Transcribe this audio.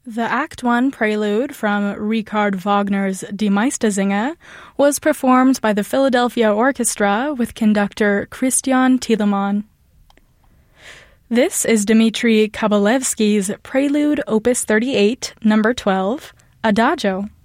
The Act 1 prelude from Richard Wagner's Die Meistersinger was performed by the Philadelphia Orchestra with conductor Christian Thielemann. This is Dmitri Kabalevsky's Prelude Opus 38, number 12, Adagio.